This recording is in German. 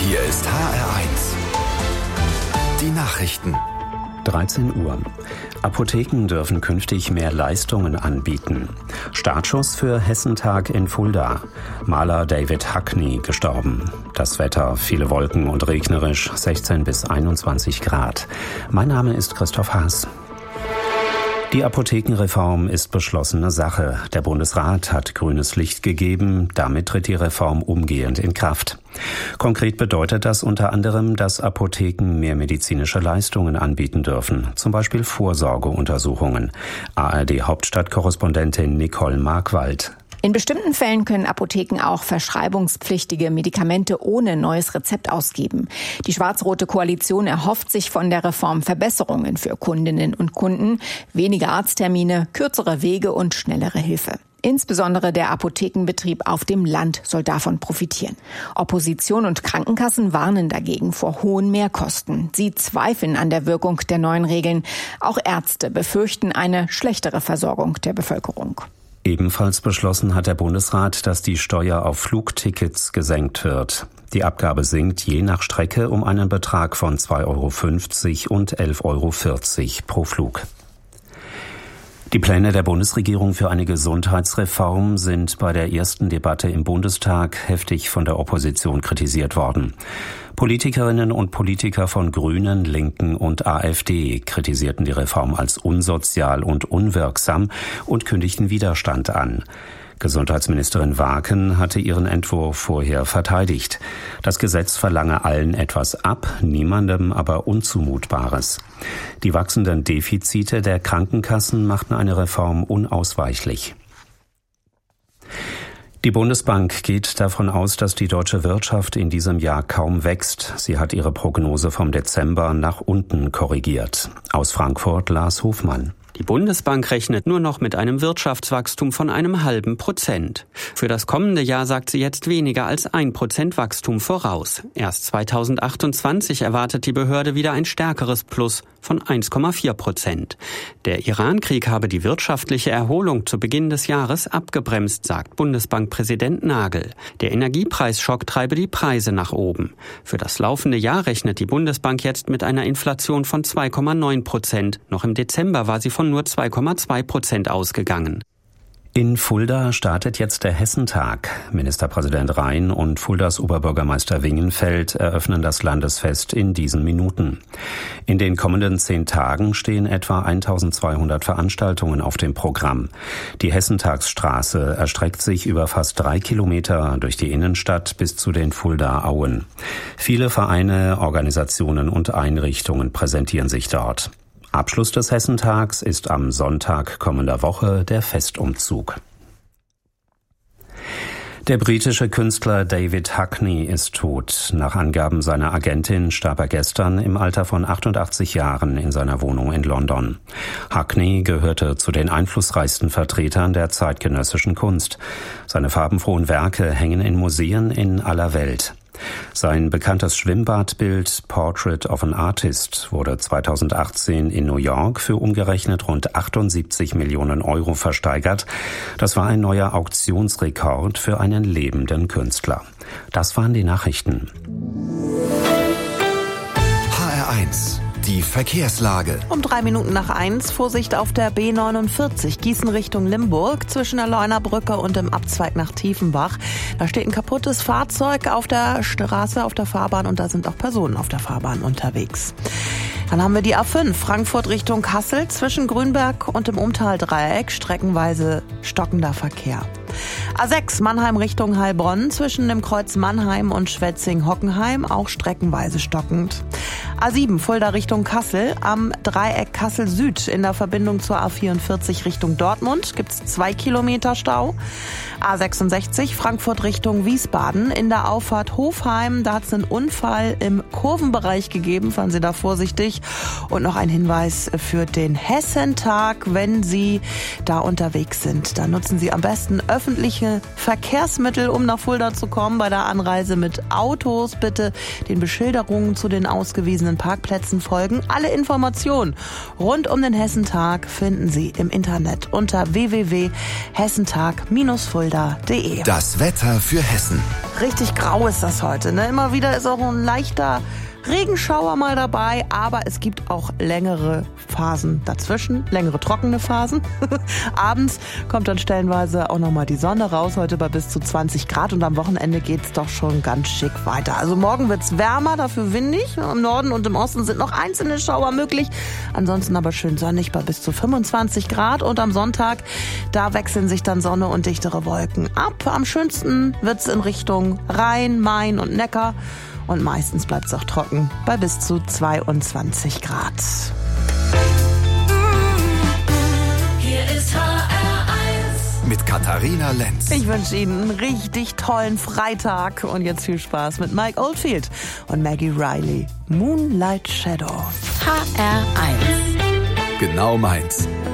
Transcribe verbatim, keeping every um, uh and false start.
Hier ist H R eins. Die Nachrichten. dreizehn Uhr. Apotheken dürfen künftig mehr Leistungen anbieten. Startschuss für Hessentag in Fulda. Maler David Hockney gestorben. Das Wetter, viele Wolken und regnerisch, sechzehn bis einundzwanzig Grad. Mein Name ist Christoph Haas. Die Apothekenreform ist beschlossene Sache. Der Bundesrat hat grünes Licht gegeben. Damit tritt die Reform umgehend in Kraft. Konkret bedeutet das unter anderem, dass Apotheken mehr medizinische Leistungen anbieten dürfen, zum Beispiel Vorsorgeuntersuchungen. A R D-Hauptstadtkorrespondentin Nicole Markwald. In bestimmten Fällen können Apotheken auch verschreibungspflichtige Medikamente ohne neues Rezept ausgeben. Die schwarz-rote Koalition erhofft sich von der Reform Verbesserungen für Kundinnen und Kunden, weniger Arzttermine, kürzere Wege und schnellere Hilfe. Insbesondere der Apothekenbetrieb auf dem Land soll davon profitieren. Opposition und Krankenkassen warnen dagegen vor hohen Mehrkosten. Sie zweifeln an der Wirkung der neuen Regeln. Auch Ärzte befürchten eine schlechtere Versorgung der Bevölkerung. Ebenfalls beschlossen hat der Bundesrat, dass die Steuer auf Flugtickets gesenkt wird. Die Abgabe sinkt je nach Strecke um einen Betrag von zwei Euro fünfzig und elf Euro vierzig pro Flug. Die Pläne der Bundesregierung für eine Gesundheitsreform sind bei der ersten Debatte im Bundestag heftig von der Opposition kritisiert worden. Politikerinnen und Politiker von Grünen, Linken und AfD kritisierten die Reform als unsozial und unwirksam und kündigten Widerstand an. Gesundheitsministerin Waaken hatte ihren Entwurf vorher verteidigt. Das Gesetz verlange allen etwas ab, niemandem aber Unzumutbares. Die wachsenden Defizite der Krankenkassen machten eine Reform unausweichlich. Die Bundesbank geht davon aus, dass die deutsche Wirtschaft in diesem Jahr kaum wächst. Sie hat ihre Prognose vom Dezember nach unten korrigiert. Aus Frankfurt Lars Hofmann. Die Bundesbank rechnet nur noch mit einem Wirtschaftswachstum von einem halben Prozent. Für das kommende Jahr sagt sie jetzt weniger als ein Prozent Wachstum voraus. Erst zweitausendachtundzwanzig erwartet die Behörde wieder ein stärkeres Plus von eins Komma vier Prozent. Der Iran-Krieg habe die wirtschaftliche Erholung zu Beginn des Jahres abgebremst, sagt Bundesbankpräsident Nagel. Der Energiepreisschock treibe die Preise nach oben. Für das laufende Jahr rechnet die Bundesbank jetzt mit einer Inflation von zwei Komma neun Prozent. Noch im Dezember war sie von nur zwei Komma zwei Prozent ausgegangen. In Fulda startet jetzt der Hessentag. Ministerpräsident Rhein und Fuldas Oberbürgermeister Wingenfeld eröffnen das Landesfest in diesen Minuten. In den kommenden zehn Tagen stehen etwa eintausendzweihundert Veranstaltungen auf dem Programm. Die Hessentagsstraße erstreckt sich über fast drei Kilometer durch die Innenstadt bis zu den Fuldaer Auen. Viele Vereine, Organisationen und Einrichtungen präsentieren sich dort. Abschluss des Hessentags ist am Sonntag kommender Woche der Festumzug. Der britische Künstler David Hockney ist tot. Nach Angaben seiner Agentin starb er gestern im Alter von achtundachtzig Jahren in seiner Wohnung in London. Hockney gehörte zu den einflussreichsten Vertretern der zeitgenössischen Kunst. Seine farbenfrohen Werke hängen in Museen in aller Welt. Sein bekanntes Schwimmbadbild Portrait of an Artist wurde zweitausendachtzehn in New York für umgerechnet rund achtundsiebzig Millionen Euro versteigert. Das war ein neuer Auktionsrekord für einen lebenden Künstler. Das waren die Nachrichten. H R eins. Die Verkehrslage. Um drei Minuten nach eins, Vorsicht auf der B neunundvierzig, Gießen Richtung Limburg, zwischen der Leunerbrücke und dem Abzweig nach Tiefenbach. Da steht ein kaputtes Fahrzeug auf der Straße, auf der Fahrbahn und da sind auch Personen auf der Fahrbahn unterwegs. Dann haben wir die A fünf, Frankfurt Richtung Kassel, zwischen Grünberg und dem Umtaldreieck, streckenweise stockender Verkehr. A sechs, Mannheim Richtung Heilbronn, zwischen dem Kreuz Mannheim und Schwetzing-Hockenheim, auch streckenweise stockend. A sieben, Fulda Richtung Kassel, am Dreieck Kassel Süd in der Verbindung zur A vierundvierzig Richtung Dortmund gibt's zwei Kilometer Stau. A sechsundsechzig, Frankfurt Richtung Wiesbaden, in der Auffahrt Hofheim, da hat's einen Unfall im Kurvenbereich gegeben, fahren Sie da vorsichtig. Und noch ein Hinweis für den Hessentag, wenn Sie da unterwegs sind, dann nutzen Sie am besten öffentlich öffentliche Verkehrsmittel, um nach Fulda zu kommen. Bei der Anreise mit Autos bitte den Beschilderungen zu den ausgewiesenen Parkplätzen folgen. Alle Informationen rund um den Hessentag finden Sie im Internet unter w w w punkt hessentag Bindestrich fulda punkt de. Das Wetter für Hessen. Richtig grau ist das heute, ne? Immer wieder ist auch ein leichter Regenschauer mal dabei, aber es gibt auch längere Phasen dazwischen, längere trockene Phasen. Abends kommt dann stellenweise auch nochmal die Sonne raus, heute bei bis zu zwanzig Grad, und am Wochenende geht's doch schon ganz schick weiter. Also morgen wird's wärmer, dafür windig. Im Norden und im Osten sind noch einzelne Schauer möglich, ansonsten aber schön sonnig bei bis zu fünfundzwanzig Grad, und am Sonntag, da wechseln sich dann Sonne und dichtere Wolken ab. Am schönsten wird's in Richtung Rhein, Main und Neckar. Und meistens bleibt es auch trocken bei bis zu zweiundzwanzig Grad. Hier ist H R eins mit Katharina Lenz. Ich wünsche Ihnen einen richtig tollen Freitag und jetzt viel Spaß mit Mike Oldfield und Maggie Riley. Moonlight Shadow. H R eins. Genau meins.